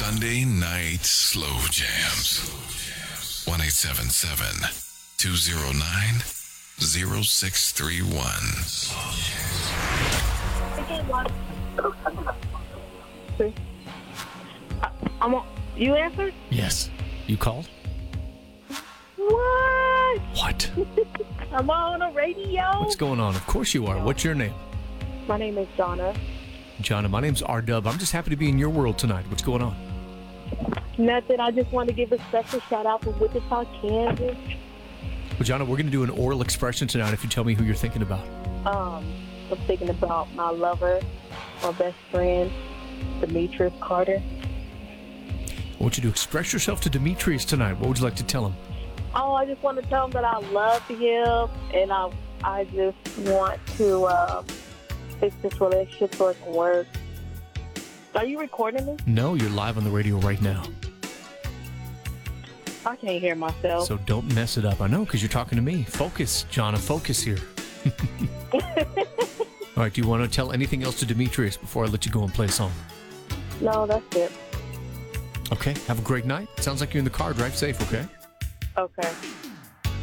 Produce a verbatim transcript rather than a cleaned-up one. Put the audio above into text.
Sunday Night Slow Jams. one eight seven seven, two oh nine, oh six three one. I'm on. You answered? Yes. You called? What? What? I'm on the radio. What's going on? Of course you are. What's your name? My name is Donna. Jonna, my name's R-Dub. I'm just happy to be in your world tonight. What's going on? Nothing. I just want to give a special shout out for Wichita, Kansas. Well, Jonna, we're going to do an oral expression tonight if you tell me who you're thinking about. Um, I'm thinking about my lover, my best friend, Demetrius Carter. I want you to express yourself to Demetrius tonight. What would you like to tell him? Oh, I just want to tell him that I love him, and I, I just want to um, fix this relationship so it can work. Are you recording me? No, you're live on the radio right now. I can't hear myself. So don't mess it up. I know, because you're talking to me. Focus, Jonna, focus here. All right, do you want to tell anything else to Demetrius before I let you go and play a song? No, that's it. Okay, have a great night. Sounds like you're in the car. Drive safe, okay? Okay.